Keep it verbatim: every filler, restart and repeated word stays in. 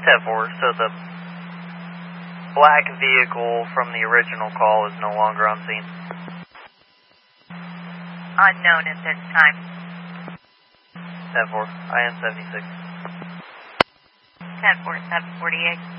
ten four, so the black vehicle from the original call is no longer on scene. Unknown at this time. ten four, I am seventy-six. ten four, seven forty-eight.